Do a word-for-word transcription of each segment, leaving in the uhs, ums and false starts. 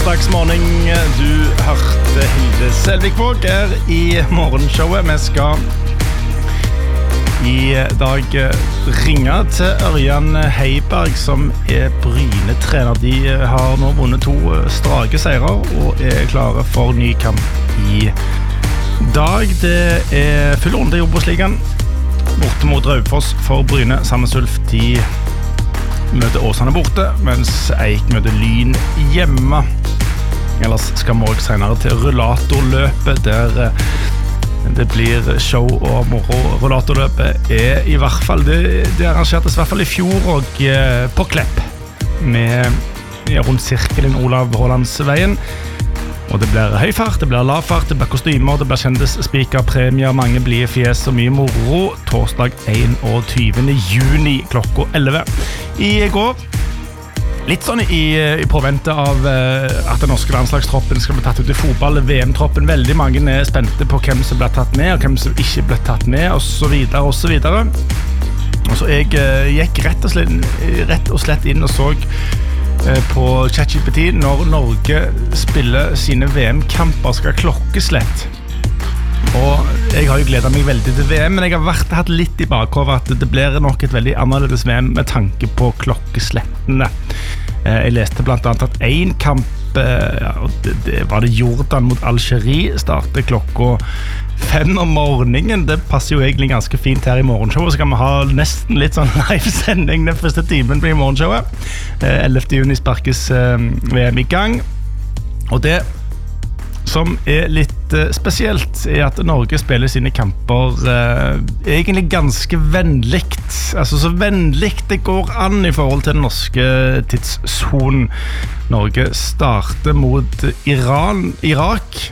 torsdagsmorgen. Du hørte Hilde Selvikvåg her i morgenshowet. Vi skal i dag ringe til Ørjan Heiberg, som er Bryne-trener. De har nå vunnet to strake seirer og er klare for ny kamp i dag. Det er full runde i Obos-ligaen. Borte mot Raufoss for Bryne. Sandnes Ulf, de møter Åsane borte, mens Eik møter Lyn hjemme. Ellers skal vi også senere til rullatorløpet, der det blir show og moro. Rullatorløpet er i hvert fall, det, det arrangertes i hvert fall i fjor og på Klepp, med rundt sirkelen Olav Hålandsveien. Og det blir høy fart, det blir lav fart, det blir kostymer, det blir kjendisspiker, premier, mange blir fjes og mye moro. Torsdag enogtyvende juni klokka elleve. I går, litt sånn i, i påvente av uh, at den norske landslagstroppen skal bli tatt ut i fotball, V M-troppen, veldig mange er spente på hvem som ble tatt med, og hvem som ikke ble tatt med, og så videre, og så videre. Og så jeg uh, gikk rett og, slett, rett og slett inn og så på ChatGPT når Norge spiller sine V M-kamper skal klokkeslett. Og jeg har jo gledet meg veldig til V M, men jeg har vært, hatt litt i bakhovet at det blir nok et veldig annerledes V M med tanke på klokkeslettene. Jeg leste blant annet at en kamp, ja, det, det var det Jordan mot Algerie, starter klokka fem om morgenen. Det passer jo egentlig ganske fint her i morgenshowet, så kan vi ha nesten litt sånn live-sending den første timen på i morgenshowet. ellevte juni sparkes V M i gang, og det som er litt uh, spesielt er at Norge spiller sine kamper uh, egentlig ganske vennligt, altså så vennligt det går an i forhold til den norske tidszonen. Norge starter mot Iran, Irak,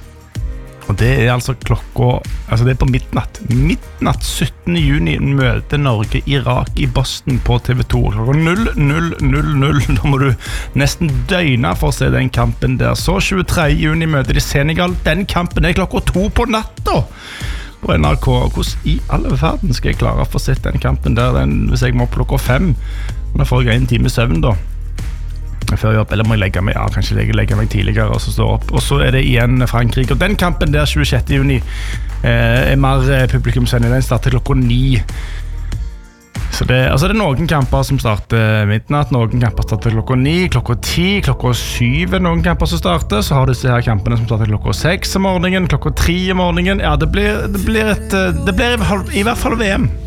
og det er altså klokka, altså det er på midnatt. Midnatt syttende juni møter Norge Irak i Boston på T V to. Klokka null null null null. Da må du nesten døgna for å se den kampen der. Så tjuetredje juni møter de Senegal. Den kampen er klokka to på natta på N R K. Hvordan i alle verden skal jeg klare å få sett den kampen der, den, hvis jeg må klokka fem? Da får jeg en time søvn da. Før jobb, eller må jeg legge meg, ja, kanskje jeg legger meg tidligere og så stå opp, og så er det igjen Frankrike, og den kampen der tjuesjette juni eh, er mer publikumsvennlig, den starter klokka ni, så det, altså det er noen kamper som starter midnatt, noen kamper starter klokka ni, klokka ti, klokka syv er noen kamper som starter, så har du disse her kampene som starter klokka seks om morgenen, klokka tre om morgenen, ja, det blir, det blir et, det blir i hvert fall V M.